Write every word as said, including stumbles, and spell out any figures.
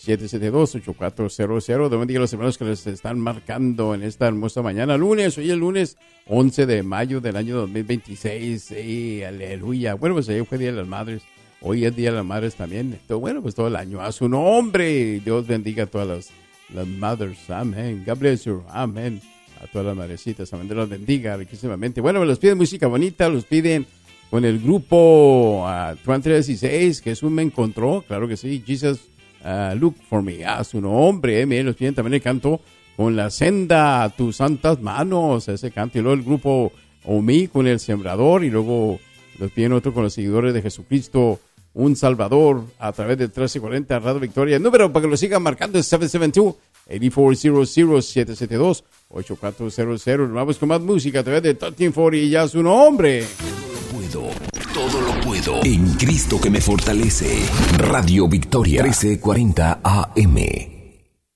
siete siete dos, ocho cuatro cero cero. De bendiga a los hermanos que les están marcando en esta hermosa mañana. Lunes, hoy es el lunes once de mayo del año dos mil veintiséis. Sí, aleluya. Bueno, pues ayer fue Día de las Madres. Hoy es Día de las Madres también. Todo, bueno, pues todo el año a su nombre. Dios bendiga a todas las, las mothers. Amén. God bless you. Amén. A todas las madrecitas. Amén. Dios los bendiga riquísimamente. Bueno, me los piden música bonita. Los piden con el grupo uh, treinta dieciséis, que es un Me Encontró. Claro que sí. Jesus uh, Look for Me. A su nombre. Eh. Miren, los piden también el canto Con la Senda a tus santas manos. Ese canto. Y luego el grupo Omi con El Sembrador. Y luego los piden otro con los seguidores de Jesucristo Un Salvador, a través del trece cuarenta Radio Victoria. El número para que lo sigan marcando es siete siete dos, ocho cuatro cero cero, siete siete dos, ocho cuatro cero cero. Nos vamos con más música a través de trece cuarenta y ya su nombre. Todo lo puedo, todo lo puedo en Cristo que me fortalece. Radio Victoria, trece cuarenta A M.